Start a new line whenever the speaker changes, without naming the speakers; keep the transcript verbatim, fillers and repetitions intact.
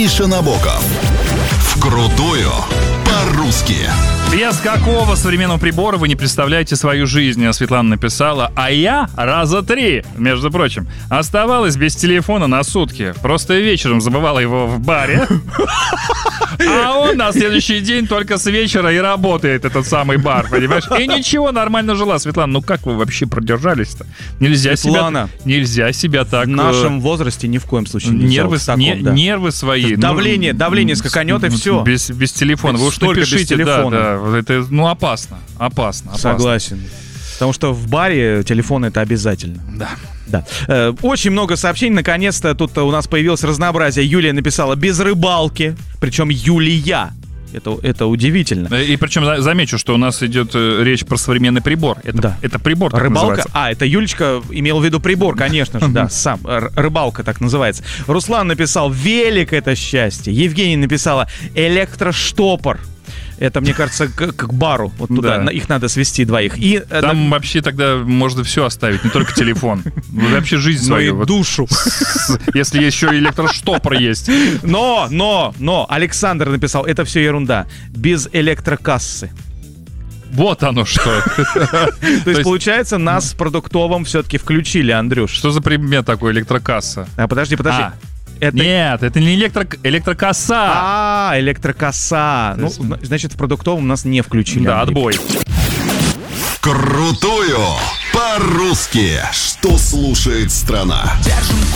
Миша Набоков. Вкрутую по-русски.
Без какого современного прибора вы не представляете свою жизнь, Светлана написала. А я раза три, между прочим, оставалась без телефона на сутки. Просто вечером забывала его в баре. А он на следующий день только с вечера и работает, этот самый бар, понимаешь? И ничего, нормально жила. Светлана, ну как вы вообще продержались-то? Нельзя себя, нельзя себя так...
В нашем возрасте ни в коем случае нельзя.
Нервы,
вот таком,
не,
да.
нервы свои.
Давление,
ну,
давление скаканет и все.
Без, без телефона. Вы уж напишите, да, да. Это, ну, опасно, опасно, опасно.
Согласен. Потому что в баре телефон — это обязательно.
Да.
Да. Э, очень много сообщений. Наконец-то тут у нас появилось разнообразие. Юлия написала «без рыбалки». Причем Юлия. Это, это удивительно.
И причем замечу, что у нас идет речь про современный прибор. Это,
да.
это прибор, так
рыбалка.
называется.
А, это Юлечка имела в виду прибор, конечно же, да, сам. Рыбалка так называется. Руслан написал «велик — это счастье». Евгений написала «электроштопор». Это, мне кажется, к, к бару. Вот туда. Да. Их надо свести двоих. И,
там
на...
вообще тогда можно все оставить, не только телефон. Вообще жизнь свою.
Ну и душу.
Если еще электроштопор есть.
Но, но, но, Александр написал, это все ерунда. Без электрокассы.
Вот оно что.
То есть, получается, нас в продуктовом все-таки включили, Андрюш.
Что за предмет такой электрокасса?
А, подожди, подожди.
Это... Нет, это не электро... электрокасса.
А, электрокасса. Ну, значит, в продуктовом нас не включили.
Да, отбой.
Крутую по-русски. Что слушает страна?